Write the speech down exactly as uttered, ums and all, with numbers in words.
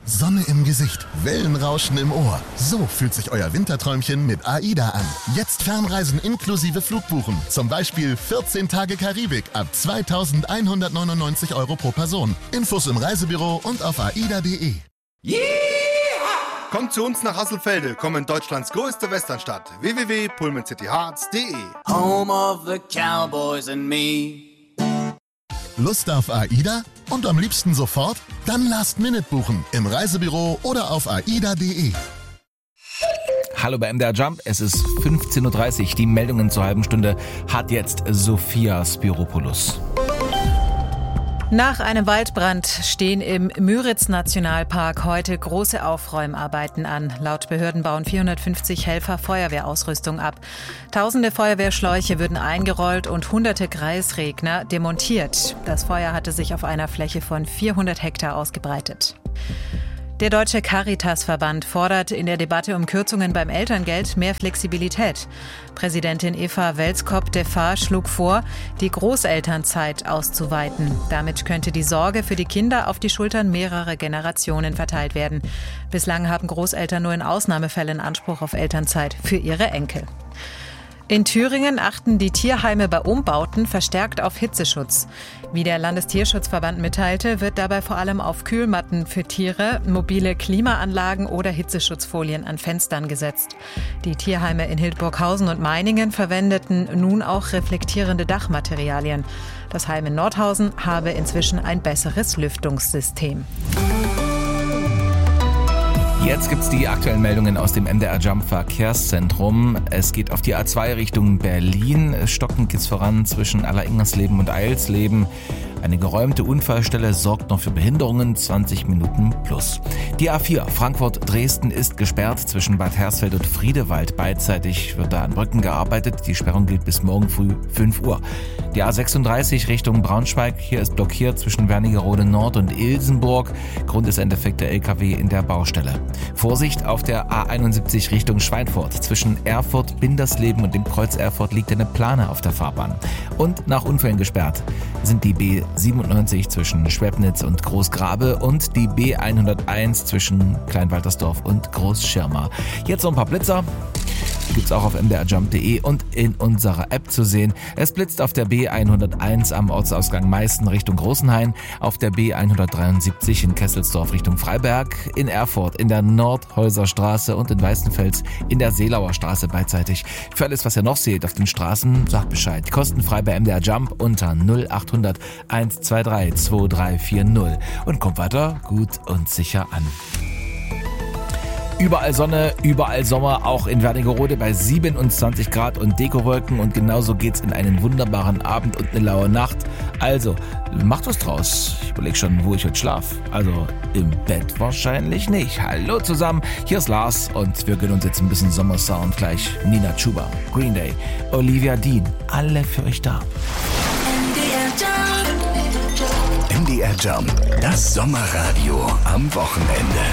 Sonne im Gesicht, Wellenrauschen im Ohr. So fühlt sich euer Winterträumchen mit AIDA an. Jetzt Fernreisen inklusive Flugbuchen. Zum Beispiel vierzehn Tage Karibik ab zweitausendeinhundertneunundneunzig Euro pro Person. Infos im Reisebüro und auf aida punkt de. Yeah! Kommt zu uns nach Hasselfelde, komm in Deutschlands größte Westernstadt. w w w punkt pullman city hearts punkt de. Home of the Cowboys and me. Lust auf AIDA? Und am liebsten sofort? Dann Last Minute buchen im Reisebüro oder auf aida punkt de. Hallo bei M D R Jump, es ist fünfzehn Uhr dreißig. Die Meldungen zur halben Stunde hat jetzt Sophia Spiropoulos. Nach einem Waldbrand stehen im Müritz-Nationalpark heute große Aufräumarbeiten an. Laut Behörden bauen vierhundertfünfzig Helfer Feuerwehrausrüstung ab. Tausende Feuerwehrschläuche würden eingerollt und hunderte Kreisregner demontiert. Das Feuer hatte sich auf einer Fläche von vierhundert Hektar ausgebreitet. Der Deutsche Caritas-Verband fordert in der Debatte um Kürzungen beim Elterngeld mehr Flexibilität. Präsidentin Eva Welskop-Defa schlug vor, die Großelternzeit auszuweiten. Damit könnte die Sorge für die Kinder auf die Schultern mehrerer Generationen verteilt werden. Bislang haben Großeltern nur in Ausnahmefällen Anspruch auf Elternzeit für ihre Enkel. In Thüringen achten die Tierheime bei Umbauten verstärkt auf Hitzeschutz. Wie der Landestierschutzverband mitteilte, wird dabei vor allem auf Kühlmatten für Tiere, mobile Klimaanlagen oder Hitzeschutzfolien an Fenstern gesetzt. Die Tierheime in Hildburghausen und Meiningen verwendeten nun auch reflektierende Dachmaterialien. Das Heim in Nordhausen habe inzwischen ein besseres Lüftungssystem. Jetzt gibt's die aktuellen Meldungen aus dem M D R Jump Verkehrszentrum. Es geht auf die A zwei Richtung Berlin. Stockend geht's voran zwischen Alleringmersleben und Eilsleben. Eine geräumte Unfallstelle sorgt noch für Behinderungen, zwanzig Minuten plus. Die A vier Frankfurt-Dresden ist gesperrt zwischen Bad Hersfeld und Friedewald. Beidseitig wird da an Brücken gearbeitet. Die Sperrung gilt bis morgen früh fünf Uhr. Die A sechsunddreißig Richtung Braunschweig. Hier ist blockiert zwischen Wernigerode Nord und Ilsenburg. Grund ist endeffekter L K W in der Baustelle. Vorsicht auf der A einundsiebzig Richtung Schweinfurt. Zwischen Erfurt, Bindersleben und dem Kreuz Erfurt liegt eine Plane auf der Fahrbahn. Und nach Unfällen gesperrt sind die B siebenundneunzig zwischen Schwebnitz und Großgrabe und die B hunderteins zwischen Kleinwaltersdorf und Großschirma. Jetzt noch ein paar Blitzer. Die gibt's auch auf m d r jump punkt de und in unserer App zu sehen. Es blitzt auf der B hunderteins am Ortsausgang Meißen Richtung Großenhain, auf der B hundertdreiundsiebzig in Kesselsdorf Richtung Freiberg, in Erfurt in der Nordhäuserstraße und in Weißenfels in der Seelauer Straße beidseitig. Für alles, was ihr noch seht auf den Straßen, sagt Bescheid. Kostenfrei bei M D R Jump unter null achthundert hundertzweiundzwanzig zweiunddreißig vierzig und kommt weiter gut und sicher an. Überall Sonne, überall Sommer, auch in Wernigerode bei siebenundzwanzig Grad und Dekowolken und genauso geht's in einen wunderbaren Abend und eine laue Nacht. Also, macht was draus. Ich überlege schon, wo ich heute schlaf. Also, im Bett wahrscheinlich nicht. Hallo zusammen, hier ist Lars und wir gönnen uns jetzt ein bisschen Sommersound. Gleich Nina Chuba, Green Day, Olivia Dean, alle für euch da. M D R Jump, das Sommerradio am Wochenende.